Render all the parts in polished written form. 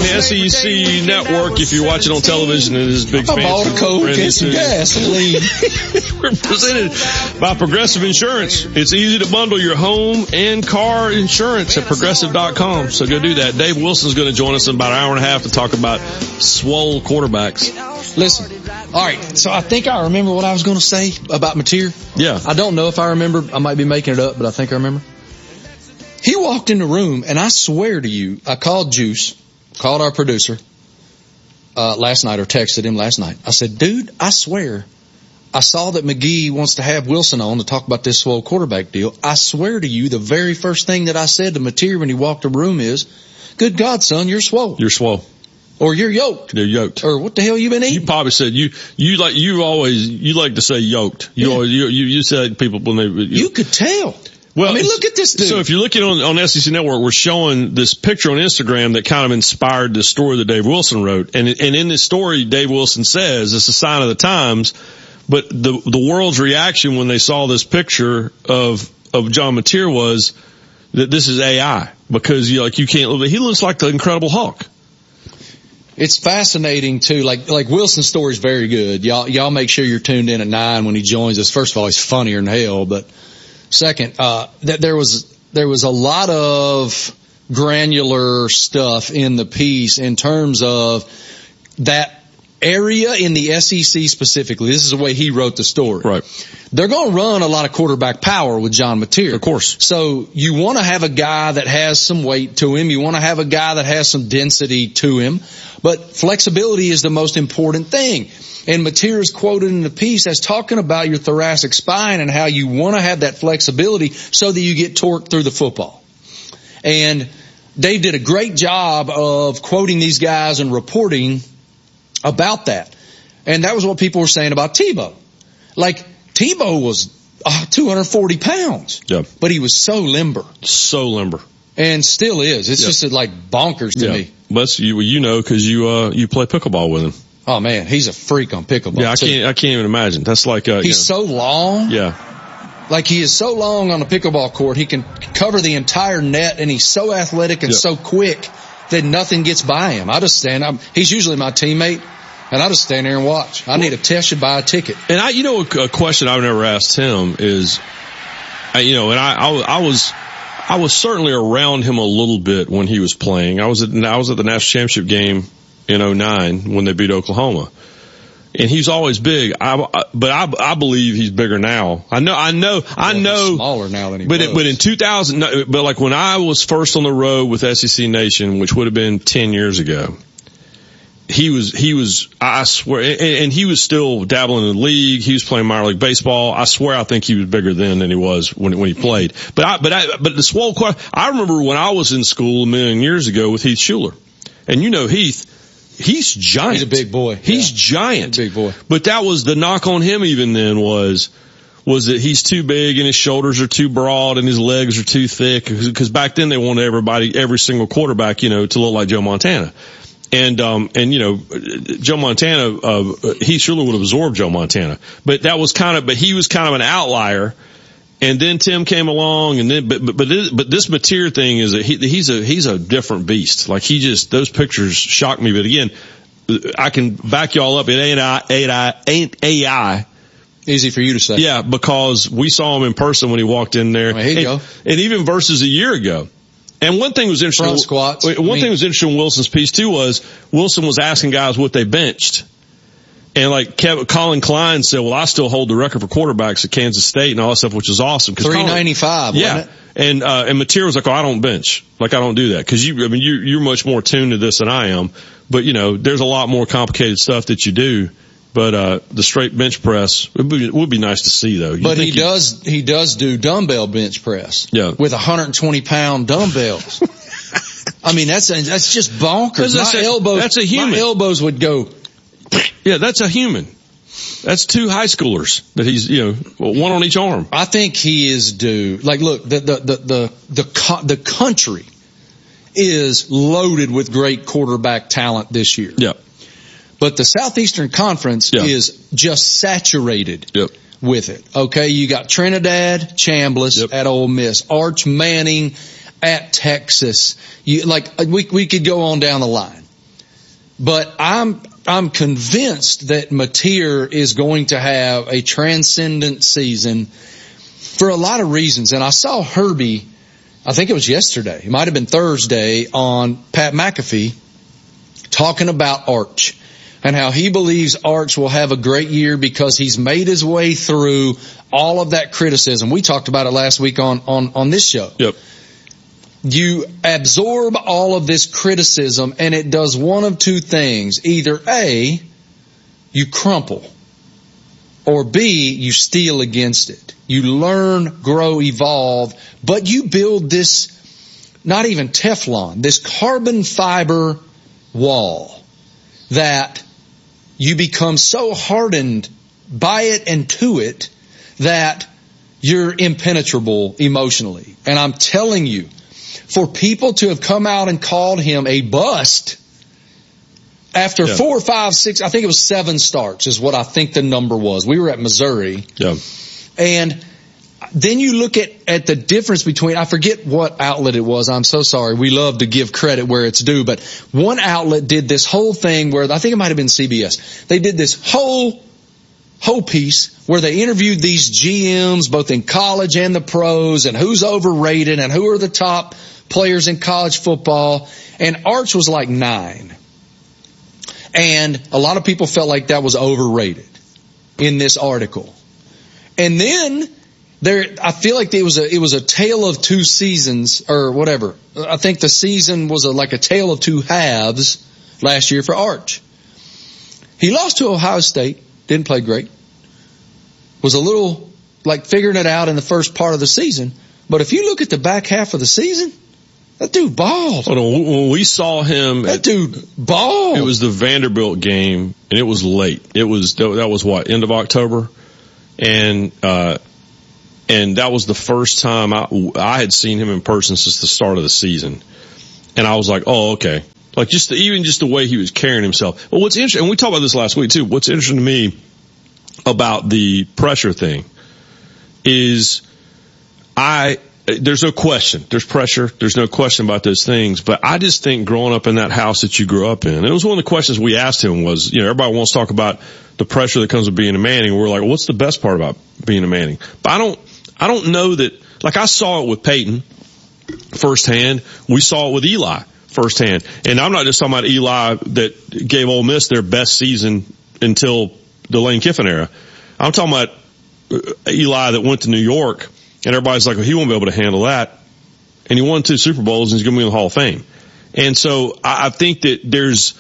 SEC Network. If you're watching on television and is big fans. I bought a Coke and some gasoline. We're presented by Progressive Insurance. It's easy to bundle your home and car insurance at Progressive.com. So go do that. Dave Wilson's going to join us in about an hour and a half to talk about swole quarterbacks. Listen, all right, so I think I remember what I was going to say about Mateer. Yeah. I don't know if I remember. I might be making it up, but I think I remember. He walked in the room, and I swear to you, I called Juice, called our producer last night, or texted him last night. I said, dude, I swear, I saw that McGee wants to have Wilson on to talk about this swole quarterback deal. I swear to you, the very first thing that I said to Mateer when he walked the room is, good God, son, you're swole. You're swole. Or you're yoked. They're yoked. Or what the hell you been eating? You probably said you like to say yoked. You said people when they you could tell. Well, I mean, look at this dude. So if you're looking on SEC Network, we're showing this picture on Instagram that kind of inspired the story that Dave Wilson wrote. And in this story, Dave Wilson says it's a sign of the times. But the world's reaction when they saw this picture of John Mateer was that this is AI, because you can't. He looks like the Incredible Hulk. It's fascinating too. Like Wilson's story is very good. Y'all make sure you're tuned in at 9 when he joins us. First of all, he's funnier than hell, but second, that there was a lot of granular stuff in the piece in terms of that area in the SEC specifically. This is the way he wrote the story. Right. They're going to run a lot of quarterback power with John Mateer. Of course. So you want to have a guy that has some weight to him. You want to have a guy that has some density to him. But flexibility is the most important thing. And Mateer is quoted in the piece as talking about your thoracic spine and how you want to have that flexibility so that you get torque through the football. And Dave did a great job of quoting these guys and reporting about that. And that was what people were saying about Tebow. Like, Tebow was 240 pounds. Yeah. But he was so limber. So limber. And still is. It's just like bonkers to me. But because you play pickleball with him. Oh man, he's a freak on pickleball. Yeah, I can't even imagine. That's like he's so long. Yeah. Like he is so long on the pickleball court, he can cover the entire net, and he's so athletic and so quick that nothing gets by him. I just stand. He's usually my teammate, and I just stand there and watch. I need a test, should buy a ticket. And a question I've never asked him is, I was certainly around him a little bit when he was playing. I was at the national championship game in 2009 when they beat Oklahoma. And he's always big. But I believe he's bigger now. I know. He's smaller now than he was. But in 2000, but like when I was first on the road with SEC Nation, which would have been 10 years ago, he was, I swear, and he was still dabbling in the league. He was playing minor league baseball. I swear I think he was bigger then than he was when he played. But the swole question, I remember when I was in school a million years ago with Heath Schuler. And Heath, he's giant. He's a big boy. He's giant. Big boy. But that was the knock on him even then was that he's too big and his shoulders are too broad and his legs are too thick. Because back then they wanted every single quarterback, to look like Joe Montana. And Joe Montana, Heath Schuler would have absorbed Joe Montana. But he was kind of an outlier. And then Tim came along, and then but this Mateer thing is he's a different beast. Like those pictures shock me. But again, I can back y'all up. It ain't AI. Easy for you to say. Yeah, because we saw him in person when he walked in there. Well, here you go. And even versus a year ago. And one thing was interesting. Front squats. One thing was interesting in Wilson's piece too was Wilson was asking guys what they benched. And like Colin Klein said, well, I still hold the record for quarterbacks at Kansas State and all that stuff, which is awesome. 395, wasn't it? And Mateer was like, oh, I don't bench. Like, I don't do that. Cause you're much more tuned to this than I am. But there's a lot more complicated stuff that you do. But, the straight bench press, it would be nice to see though. But he does do dumbbell bench press. Yeah. With 120 pound dumbbells. I mean, that's just bonkers. That's a human. My elbows would go. Yeah, that's a human. That's two high schoolers that he's, one on each arm. I think he is due. Like, look, the country is loaded with great quarterback talent this year. Yeah. But the Southeastern Conference is just saturated with it. Okay, you got Trinidad Chambliss at Ole Miss, Arch Manning at Texas. We could go on down the line. But I'm convinced that Mateer is going to have a transcendent season for a lot of reasons. And I saw Herbie, I think it was yesterday, it might have been Thursday, on Pat McAfee talking about Arch and how he believes Arch will have a great year because he's made his way through all of that criticism. We talked about it last week on this show. Yep. You absorb all of this criticism and it does one of two things. Either A, you crumple, or B, you steal against it. You learn, grow, evolve, but you build this, not even Teflon, this carbon fiber wall that you become so hardened by it and to it that you're impenetrable emotionally. And I'm telling you, for people to have come out and called him a bust after 4, 5, 6, I think it was 7 starts is what I think the number was. We were at Missouri. Yeah. And then you look at the difference between, I forget what outlet it was. I'm so sorry. We love to give credit where it's due, but one outlet did this whole thing where I think it might have been CBS. They did this whole piece where they interviewed these GMs both in college and the pros and who's overrated and who are the top players in college football. And Arch was like 9. And a lot of people felt like that was overrated in this article. And then I feel like it was a tale of 2 seasons or whatever. I think the season was like a tale of 2 halves last year for Arch. He lost to Ohio State, didn't play great. Was a little like figuring it out in the first part of the season. But if you look at the back half of the season, that dude balled. When we saw him, that dude balled. It was the Vanderbilt game, and it was late. That was what, end of October, and that was the first time I had seen him in person since the start of the season, and I was like, oh, okay. Like just the way he was carrying himself. Well, what's interesting, and we talked about this last week too. What's interesting to me about the pressure thing is there's no question. There's pressure. There's no question about those things. But I just think growing up in that house that you grew up in, and it was one of the questions we asked him was, everybody wants to talk about the pressure that comes with being a Manning. We're like, well, what's the best part about being a Manning? But I don't know that, like I saw it with Peyton firsthand. We saw it with Eli firsthand. And I'm not just talking about Eli that gave Ole Miss their best season until the Lane Kiffin era. I'm talking about Eli that went to New York, and everybody's like, well, he won't be able to handle that. And he won 2 Super Bowls, and he's going to be in the Hall of Fame. And so I think that there's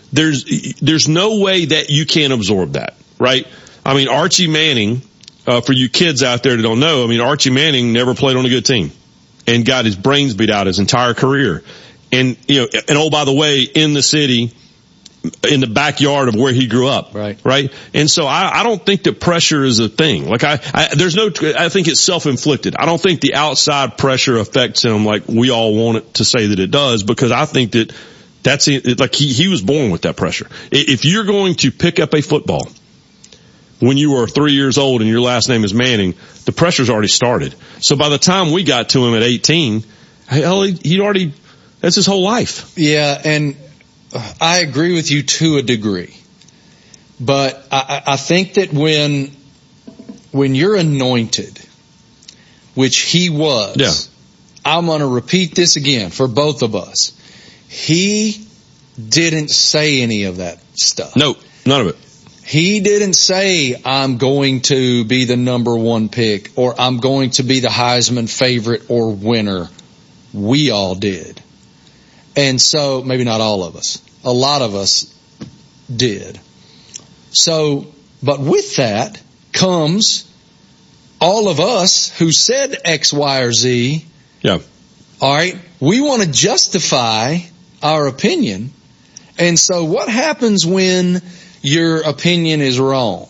no way that you can't absorb that, right? I mean, Archie Manning, for you kids out there that don't know, I mean, Archie Manning never played on a good team and got his brains beat out his entire career. And, and oh, by the way, in the city, in the backyard of where he grew up. Right. And so I don't think that pressure is a thing. Like I think it's self-inflicted. I don't think the outside pressure affects him like we all want it to say that it does, because I think that that's it. Like he was born with that pressure. If you're going to pick up a football when you were 3 years old and your last name is Manning, the pressure's already started. So by the time we got to him at 18, that's his whole life. Yeah. And I agree with you to a degree, but I think that when you're anointed, which he was, I'm going to repeat this again for both of us. He didn't say any of that stuff. No, none of it. He didn't say, I'm going to be the number 1 pick, or I'm going to be the Heisman favorite or winner. We all did. And so, maybe not all of us. A lot of us did. So, but with that comes all of us who said X, Y, or Z. Yeah. All right. We want to justify our opinion. And so what happens when your opinion is wrong?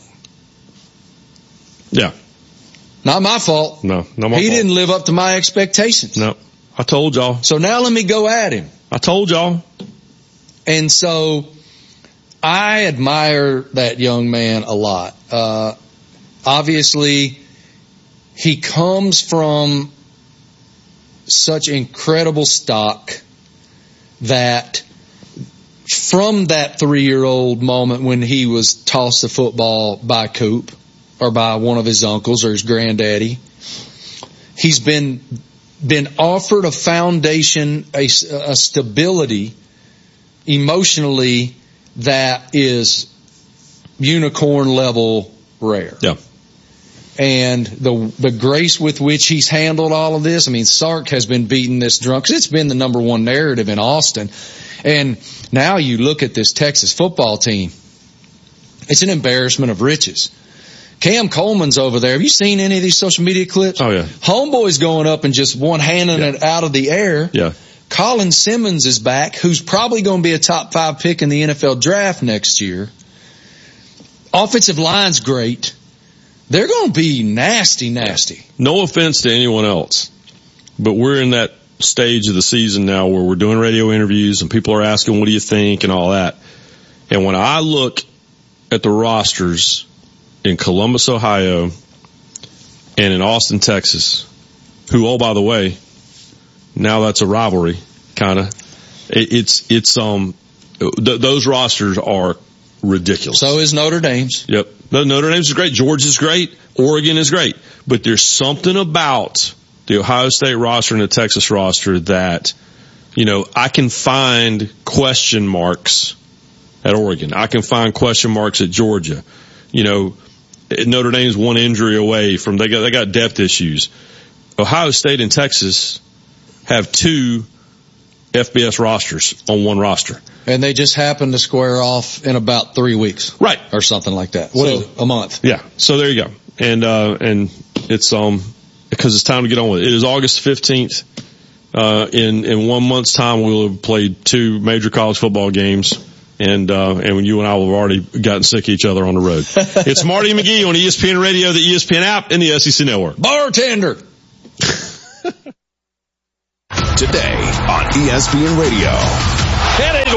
Yeah. Not my fault. No, not my fault. He didn't live up to my expectations. No. I told y'all. So now let me go at him. I told y'all. And so I admire that young man a lot. Obviously, he comes from such incredible stock that from that 3-year-old moment when he was tossed the football by Coop or by one of his uncles or his granddaddy, he's been offered a foundation, a stability emotionally that is unicorn level rare. Yeah. And the grace with which he's handled all of this, I mean, Sark has been beating this drum, 'cause it's been the number one narrative in Austin. And now you look at this Texas football team, it's an embarrassment of riches. Cam Coleman's over there. Have you seen any of these social media clips? Oh, yeah. Homeboy's going up and just one-handing it out of the air. Yeah. Colin Simmons is back, who's probably going to be a top 5 pick in the NFL draft next year. Offensive line's great. They're going to be nasty. No offense to anyone else, but we're in that stage of the season now where we're doing radio interviews and people are asking, what do you think and all that. And when I look at the rosters in Columbus, Ohio and in Austin, Texas, who, oh, by the way, now that's a rivalry, kind of. Those rosters are ridiculous. So is Notre Dame's. Yep. Notre Dame's is great. Georgia's great. Oregon is great. But there's something about the Ohio State roster and the Texas roster that, I can find question marks at Oregon. I can find question marks at Georgia. Notre Dame's one injury away from, they got depth issues. Ohio State and Texas have 2 FBS rosters on one roster. And they just happen to square off in about 3 weeks. Right. Or something like that. What is it? A month. Yeah. So there you go. And it's, because it's time to get on with it. It is August 15th. In 1 month's time, we'll have played 2 major college football games. And you and I will have already gotten sick of each other on the road. It's Marty McGee on ESPN Radio, the ESPN app, and the SEC Network. Bartender. Today on ESPN Radio. It is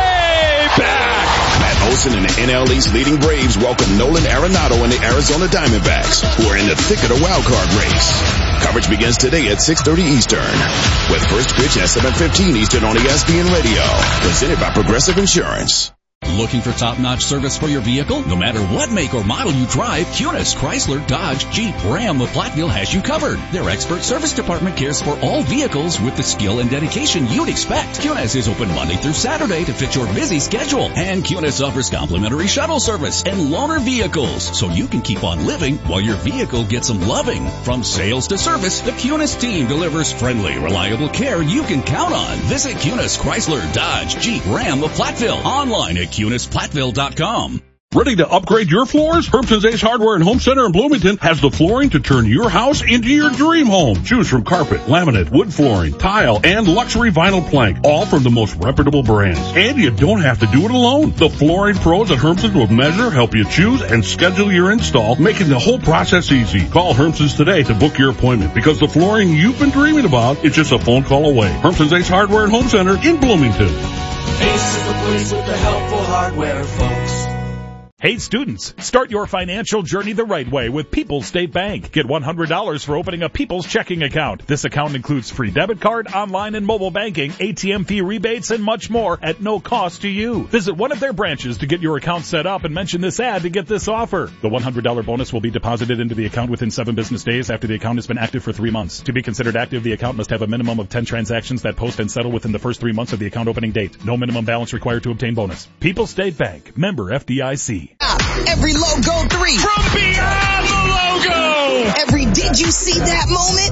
way back. Matt Olson and the NL East leading Braves welcome Nolan Arenado and the Arizona Diamondbacks, who are in the thick of the wild card race. Coverage begins today at 6:30 Eastern, with first pitch at 7:15 Eastern on ESPN Radio. Presented by Progressive Insurance. Looking for top-notch service for your vehicle? No matter what make or model you drive, Kunis, Chrysler, Dodge, Jeep, Ram of Platteville has you covered. Their expert service department cares for all vehicles with the skill and dedication you'd expect. Kunis is open Monday through Saturday to fit your busy schedule. And Kunis offers complimentary shuttle service and loaner vehicles, so you can keep on living while your vehicle gets some loving. From sales to service, the Kunis team delivers friendly, reliable care you can count on. Visit Kunis, Chrysler, Dodge, Jeep, Ram of Platteville online at KunisPlatteville.com. Ready to upgrade your floors? Hermson's Ace Hardware and Home Center in Bloomington has the flooring to turn your house into your dream home. Choose from carpet, laminate, wood flooring, tile, and luxury vinyl plank, all from the most reputable brands. And you don't have to do it alone. The flooring pros at Hermson's will measure, help you choose, and schedule your install, making the whole process easy. Call Hermson's today to book your appointment, because the flooring you've been dreaming about is just a phone call away. Hermson's Ace Hardware and Home Center in Bloomington. Ace is the place with the helpful hardware, folks. Hey students, start your financial journey the right way with People's State Bank. Get $100 for opening a People's checking account. This account includes free debit card, online and mobile banking, ATM fee rebates, and much more at no cost to you. Visit one of their branches to get your account set up and mention this ad to get this offer. The $100 bonus will be deposited into the account within 7 business days after the account has been active for 3 months. To be considered active, the account must have a minimum of 10 transactions that post and settle within the first 3 months of the account opening date. No minimum balance required to obtain bonus. People's State Bank. Member FDIC. Every logo 3. From beyond the logo! Every did you see that moment?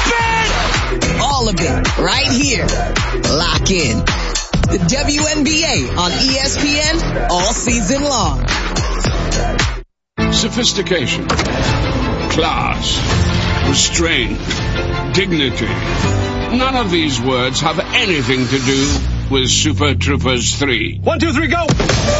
You bet! All of it right here. Lock in. The WNBA on ESPN all season long. Sophistication, class, restraint, dignity. None of these words have anything to do with Super Troopers 3. 1, 2, 3, go!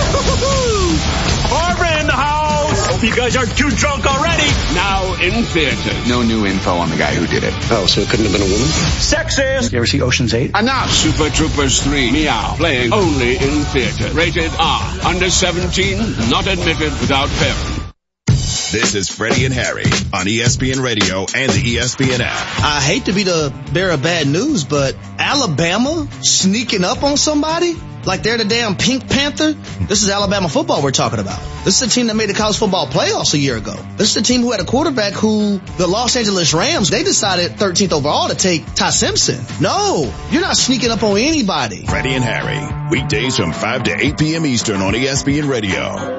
Barbara in the house! Hope you guys aren't too drunk already. Now in theaters. No new info on the guy who did it. Oh, so it couldn't have been a woman? Sexist! You ever see Ocean's 8? Enough! Super Troopers 3, Meow, playing only in theaters. Rated R. Under 17, not admitted without parents. This is Freddie and Harry on ESPN Radio and the ESPN app. I hate to be the bearer of bad news, but Alabama sneaking up on somebody? like they're the damn Pink Panther. This is Alabama football we're talking about. This is a team that made the college football playoffs a year ago. This is a team who had a quarterback who, the Los Angeles Rams, they decided 13th overall to take Ty Simpson. No, you're not sneaking up on anybody. Freddie and Harry, weekdays from 5 to 8 p.m. Eastern on ESPN Radio.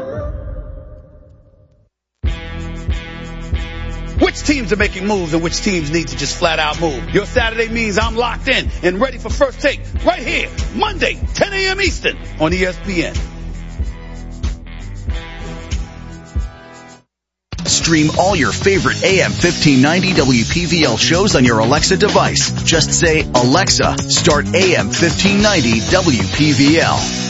Which teams are making moves and which teams need to just flat out move? Your Saturday means I'm locked in and ready for First Take right here, Monday, 10 a.m. Eastern on ESPN. Stream all your favorite AM 1590 WPVL shows on your Alexa device. Just say, Alexa, start AM 1590 WPVL.